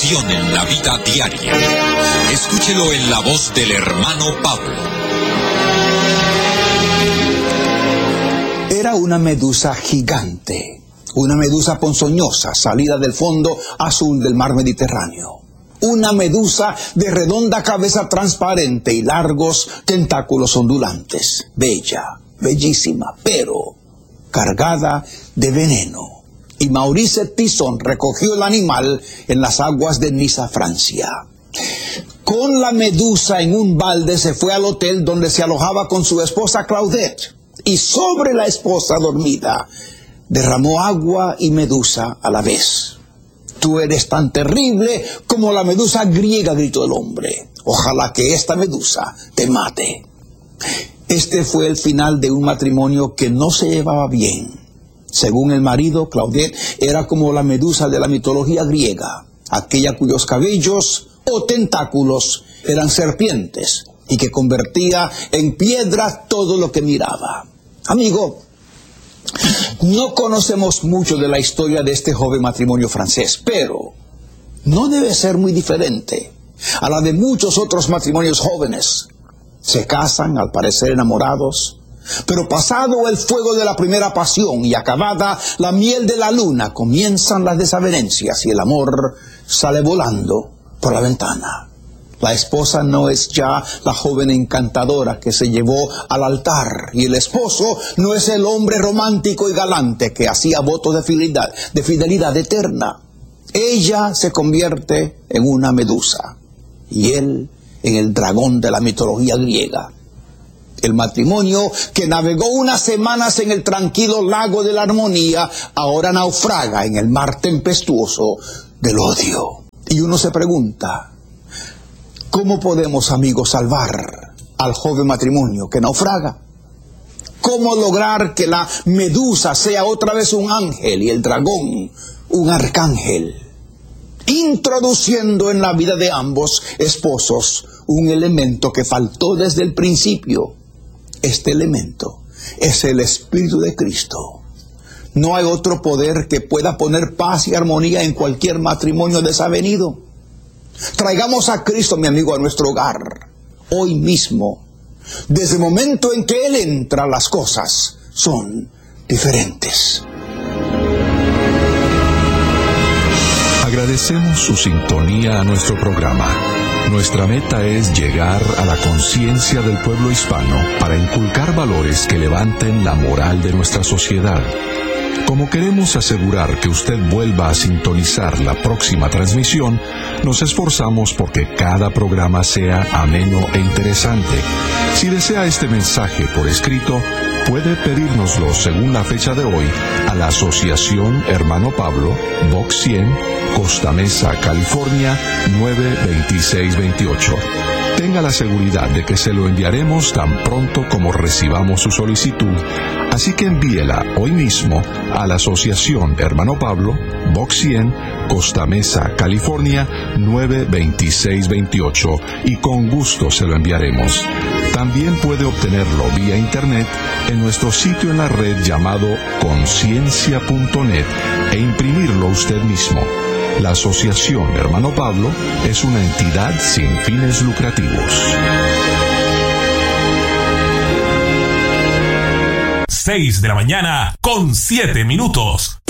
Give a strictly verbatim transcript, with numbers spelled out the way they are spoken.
acción en la vida diaria. Escúchelo en la voz del hermano Pablo. Era una medusa gigante, una medusa ponzoñosa salida del fondo azul del mar Mediterráneo. Una medusa de redonda cabeza transparente y largos tentáculos ondulantes. Bella, bellísima, pero cargada de veneno. Y Maurice Tison recogió el animal en las aguas de Niza, Francia. Con la medusa en un balde se fue al hotel donde se alojaba con su esposa Claudette. Y sobre la esposa dormida derramó agua y medusa a la vez. Tú eres tan terrible como la medusa griega, gritó el hombre. Ojalá que esta medusa te mate. Este fue el final de un matrimonio que no se llevaba bien. Según el marido, Claudette era como la medusa de la mitología griega, aquella cuyos cabellos o tentáculos eran serpientes y que convertía en piedra todo lo que miraba. Amigo, no conocemos mucho de la historia de este joven matrimonio francés, pero no debe ser muy diferente a la de muchos otros matrimonios jóvenes. Se casan, al parecer enamorados, pero pasado el fuego de la primera pasión y acabada la miel de la luna, comienzan las desavenencias y el amor sale volando por la ventana. La esposa no es ya la joven encantadora que se llevó al altar, y el esposo no es el hombre romántico y galante que hacía votos de fidelidad, de fidelidad eterna. Ella se convierte en una medusa y él en el dragón de la mitología griega. El matrimonio que navegó unas semanas en el tranquilo lago de la armonía, ahora naufraga en el mar tempestuoso del odio. Y uno se pregunta, ¿cómo podemos, amigos, salvar al joven matrimonio que naufraga? ¿Cómo lograr que la medusa sea otra vez un ángel y el dragón un arcángel? Introduciendo en la vida de ambos esposos un elemento que faltó desde el principio. Este elemento es el Espíritu de Cristo. No hay otro poder que pueda poner paz y armonía en cualquier matrimonio desavenido. Traigamos a Cristo, mi amigo, a nuestro hogar, hoy mismo. Desde el momento en que Él entra, las cosas son diferentes. Agradecemos su sintonía a nuestro programa. Nuestra meta es llegar a la conciencia del pueblo hispano para inculcar valores que levanten la moral de nuestra sociedad. Como queremos asegurar que usted vuelva a sintonizar la próxima transmisión, nos esforzamos porque cada programa sea ameno e interesante. Si desea este mensaje por escrito, puede pedírnoslo según la fecha de hoy a la Asociación Hermano Pablo, Box cien, Costa Mesa, California, nueve veintiséis veintiocho. Tenga la seguridad de que se lo enviaremos tan pronto como recibamos su solicitud, así que envíela hoy mismo a la Asociación Hermano Pablo, Box cien, Costa Mesa, California, nueve veintiséis veintiocho, y con gusto se lo enviaremos. También puede obtenerlo vía internet en nuestro sitio en la red llamado conciencia punto net e imprimirlo usted mismo. La Asociación Hermano Pablo es una entidad sin fines lucrativos. seis de la mañana con siete minutos.